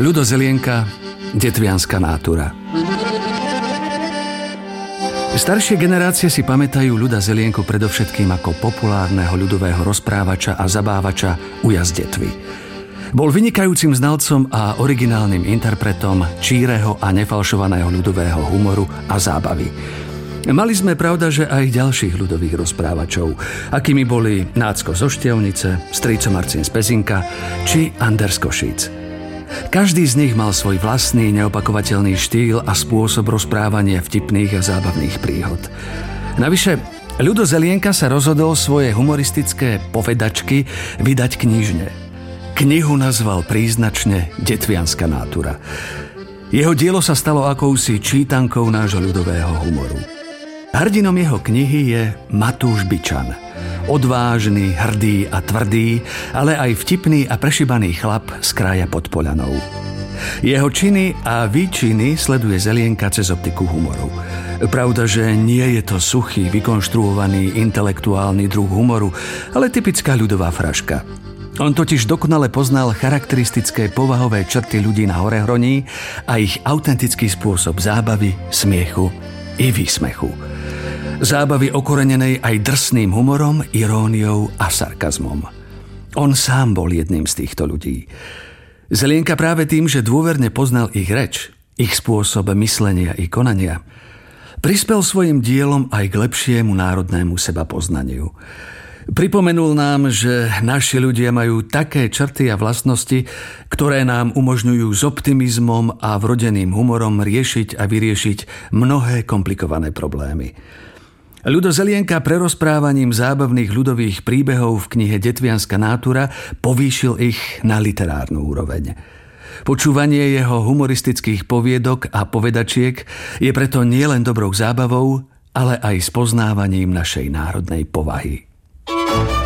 Ľudo Zelienka, detvianska nátura. Staršie generácie si pamätajú Ľuda Zelienku predovšetkým ako populárneho ľudového rozprávača a zabávača Uja z Detvy. Bol vynikajúcim znalcom a originálnym interpretom číreho a nefalšovaného ľudového humoru a zábavy. Mali sme, pravda, že aj ďalších ľudových rozprávačov, akými boli Nácko zo Štiavnice, strýco Marcin z Pezinka či Anders Košíc. Každý z nich mal svoj vlastný neopakovateľný štýl a spôsob rozprávania vtipných a zábavných príhod. Navyše, Ľudo Zelienka sa rozhodol svoje humoristické povedačky vydať knižne. Knihu nazval príznačne Detvianska nátura. Jeho dielo sa stalo akousi čítankou nášho ľudového humoru. Hrdinom jeho knihy je Matúš Byčan. Odvážny, hrdý a tvrdý, ale aj vtipný a prešibaný chlap z kraja pod Poľanou. Jeho činy a výčiny sleduje Zelienka cez optiku humoru. Pravda, že nie je to suchý, vykonštruovaný, intelektuálny druh humoru, ale typická ľudová fraška. On totiž dokonale poznal charakteristické povahové črty ľudí na Horehroní a ich autentický spôsob zábavy, smiechu i výsmechu. Zábavy okorenenej aj drsným humorom, iróniou a sarkazmom. On sám bol jedným z týchto ľudí. Zelienka práve tým, že dôverne poznal ich reč, ich spôsob myslenia i konania, prispel svojim dielom aj k lepšiemu národnému sebapoznaniu. Pripomenul nám, že naši ľudia majú také črty a vlastnosti, ktoré nám umožňujú s optimizmom a vrodeným humorom riešiť a vyriešiť mnohé komplikované problémy. Ľudo Zelienka prerozprávaním zábavných ľudových príbehov v knihe Detvianska nátura povýšil ich na literárnu úroveň. Počúvanie jeho humoristických poviedok a povedačiek je preto nielen dobrou zábavou, ale aj spoznávaním našej národnej povahy.